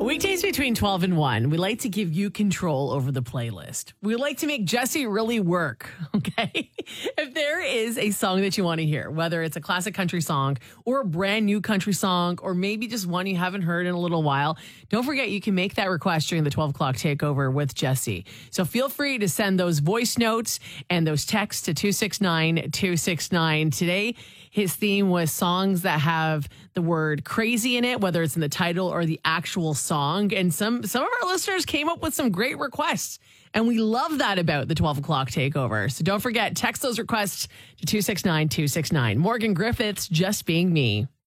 Weekdays between 12 and 1, we like to give you control over the playlist. We like to make Jesse really work, okay? If there is a song that you want to hear, whether it's a classic country song or a brand new country song, or maybe just one you haven't heard in a little while, don't forget you can make that request during the 12 o'clock takeover with Jesse. So feel free to send those voice notes and those texts to 269-269. Today, his theme was songs that have the word crazy in it, whether it's in the title or the actual song. And some of our listeners came up with some great requests. And we love that about the 12 o'clock takeover. So don't forget, text those requests to 269-269. Morgan Griffiths, Just Being Me.